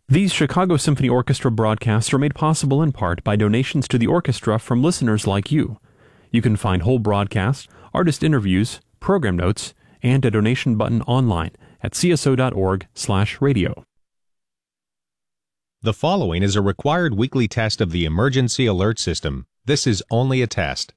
These Chicago Symphony Orchestra broadcasts are made possible in part by donations to the orchestra from listeners like you. You can find whole broadcasts, artist interviews, program notes, and a donation button online at cso.org/radio. The following is a required weekly test of the Emergency Alert System. This is only a test.